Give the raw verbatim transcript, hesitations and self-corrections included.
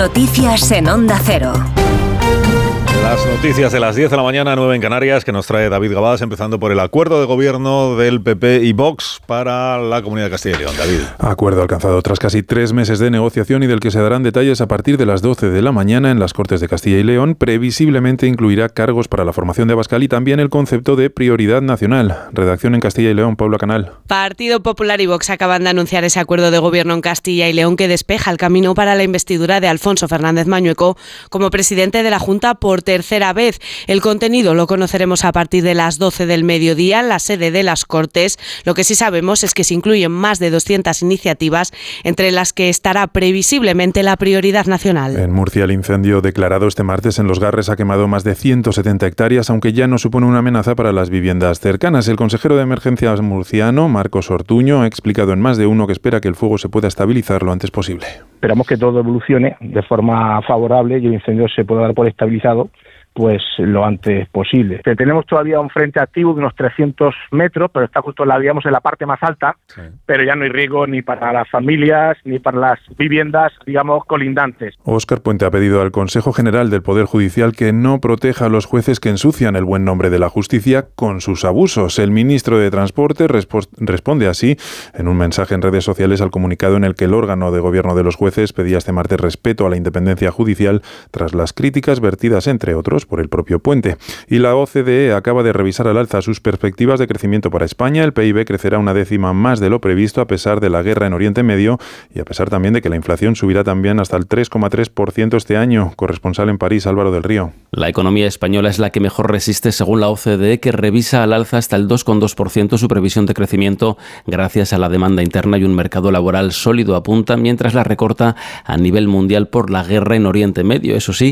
Noticias en Onda Cero. Las noticias de las diez de la mañana, nueve en Canarias, que nos trae David Gabás, empezando por el acuerdo de gobierno del P P y Vox para la Comunidad de Castilla y León. David. Acuerdo alcanzado tras casi tres meses de negociación y del que se darán detalles a partir de las doce de la mañana en las Cortes de Castilla y León. Previsiblemente incluirá cargos para la formación de Abascal y también el concepto de prioridad nacional. Redacción en Castilla y León, Paula Canal. Partido Popular y Vox acaban de anunciar ese acuerdo de gobierno en Castilla y León que despeja el camino para la investidura de Alfonso Fernández Mañueco como presidente de la Junta por tercera vez. El contenido lo conoceremos a partir de las doce del mediodía en la sede de las Cortes. Lo que sí sabemos es que se incluyen más de doscientas iniciativas, entre las que estará previsiblemente la prioridad nacional. En Murcia, el incendio declarado este martes en Los Garres ha quemado más de ciento setenta hectáreas, aunque ya no supone una amenaza para las viviendas cercanas. El consejero de Emergencias murciano, Marcos Ortuño, ha explicado en Más de Uno que espera que el fuego se pueda estabilizar lo antes posible. Esperamos que todo evolucione de forma favorable y el incendio se pueda dar por estabilizado pues lo antes posible. Tenemos todavía un frente activo de unos trescientos metros, pero está justo, la, digamos, en la parte más alta, sí. Pero ya no hay riesgo ni para las familias ni para las viviendas, digamos, colindantes. Óscar Puente ha pedido al Consejo General del Poder Judicial que no proteja a los jueces que ensucian el buen nombre de la justicia con sus abusos. El ministro de Transporte respo- responde así en un mensaje en redes sociales al comunicado en el que el órgano de gobierno de los jueces pedía este martes respeto a la independencia judicial tras las críticas vertidas, entre otros, por el propio Puente. Y la O C D E acaba de revisar al alza sus perspectivas de crecimiento para España. El P I B crecerá una décima más de lo previsto a pesar de la guerra en Oriente Medio y a pesar también de que la inflación subirá también hasta el tres coma tres por ciento este año. Corresponsal en París, Álvaro del Río. La economía española es la que mejor resiste según la O C D E, que revisa al alza hasta el dos coma dos por ciento su previsión de crecimiento gracias a la demanda interna y un mercado laboral sólido, apunta, mientras la recorta a nivel mundial por la guerra en Oriente Medio. Eso sí,